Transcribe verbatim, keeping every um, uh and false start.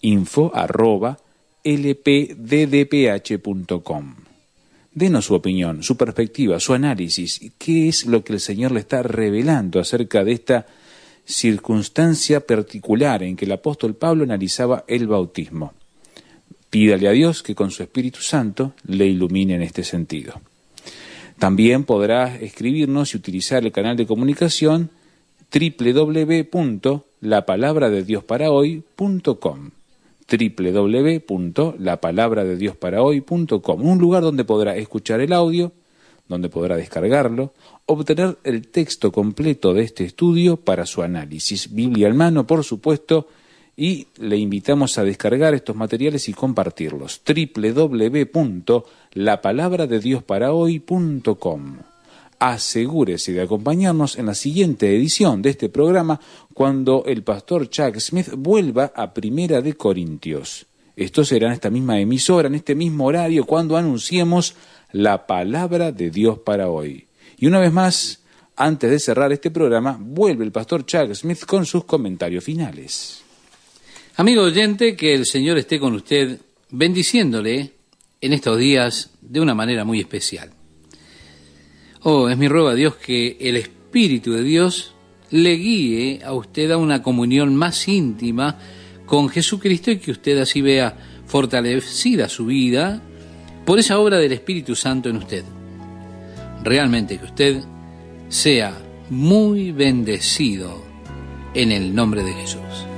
info arroba l p d d p h punto com. Denos su opinión, su perspectiva, su análisis. ¿Qué es lo que el Señor le está revelando acerca de esta circunstancia particular en que el apóstol Pablo analizaba el bautismo? Pídale a Dios que con su Espíritu Santo le ilumine en este sentido. También podrá escribirnos y utilizar el canal de comunicación doble u doble u doble u punto la palabra de dios para hoy punto com. doble u doble u doble u punto la palabra de dios para hoy punto com, un lugar donde podrá escuchar el audio, donde podrá descargarlo, obtener el texto completo de este estudio para su análisis, Biblia en mano, por supuesto, y le invitamos a descargar estos materiales y compartirlos. doble u doble u doble u punto la palabra de dios para hoy punto com. Asegúrese de acompañarnos en la siguiente edición de este programa cuando el pastor Chuck Smith vuelva a Primera de Corintios. Esto será en esta misma emisora, en este mismo horario, cuando anunciemos la palabra de Dios para hoy. Y una vez más, antes de cerrar este programa, vuelve el pastor Chuck Smith con sus comentarios finales. Amigo oyente, que el Señor esté con usted, bendiciéndole en estos días de una manera muy especial. Oh, es mi ruego a Dios que el Espíritu de Dios le guíe a usted a una comunión más íntima con Jesucristo y que usted así vea fortalecida su vida por esa obra del Espíritu Santo en usted. Realmente que usted sea muy bendecido en el nombre de Jesús.